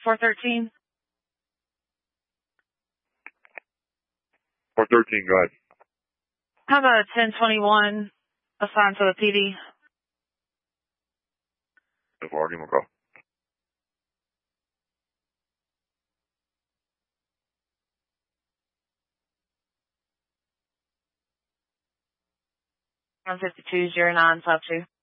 413. 413, go ahead. Have a 1021 assigned to the PD. The volume will go. On 5209, sub 2.